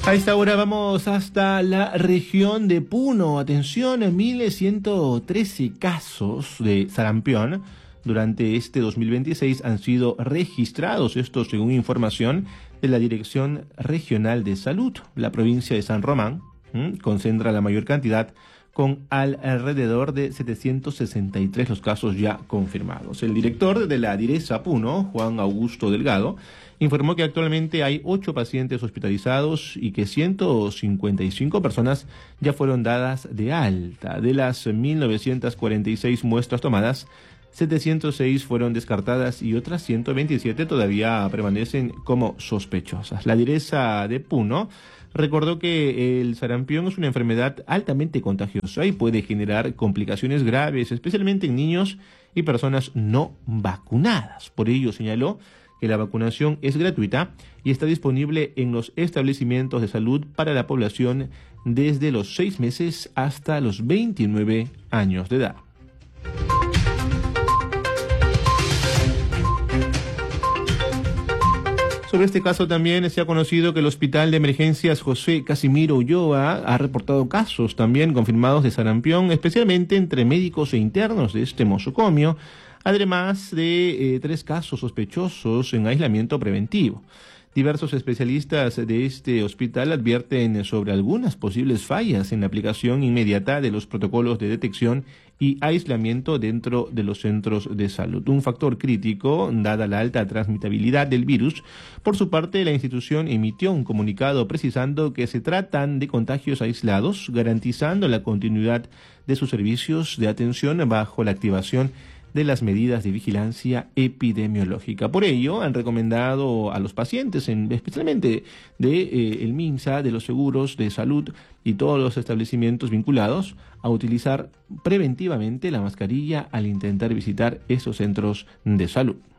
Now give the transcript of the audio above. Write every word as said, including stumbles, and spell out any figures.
A esta hora vamos hasta la región de Puno. Atención, mil ciento trece casos de sarampión durante este dos mil veintiséis han sido registrados, esto según información de la Dirección Regional de Salud. La provincia de San Román ¿m? concentra la mayor cantidad, con alrededor de setecientos sesenta y tres los casos ya confirmados. El director de la Diresa Puno, Juan Augusto Delgado, informó que actualmente hay ocho pacientes hospitalizados y que ciento cincuenta y cinco personas ya fueron dadas de alta. De las mil novecientas cuarenta y seis muestras tomadas, setecientos seis fueron descartadas y otras ciento veintisiete todavía permanecen como sospechosas. La Diresa de Puno recordó que el sarampión es una enfermedad altamente contagiosa y puede generar complicaciones graves, especialmente en niños y personas no vacunadas. Por ello señaló que la vacunación es gratuita y está disponible en los establecimientos de salud para la población desde los seis meses hasta los veintinueve años de edad. Sobre este caso también se ha conocido que el Hospital de Emergencias José Casimiro Ulloa ha reportado casos también confirmados de sarampión, especialmente entre médicos e internos de este nosocomio, además de eh, tres casos sospechosos en aislamiento preventivo. Diversos especialistas de este hospital advierten sobre algunas posibles fallas en la aplicación inmediata de los protocolos de detección y aislamiento dentro de los centros de salud. Un factor crítico, dada la alta transmitibilidad del virus. Por su parte, la institución emitió un comunicado precisando que se tratan de contagios aislados, garantizando la continuidad de sus servicios de atención bajo la activación de las medidas de vigilancia epidemiológica. Por ello, han recomendado a los pacientes, en, especialmente de eh, el MINSA, de los seguros de salud y todos los establecimientos vinculados, a utilizar preventivamente la mascarilla al intentar visitar esos centros de salud.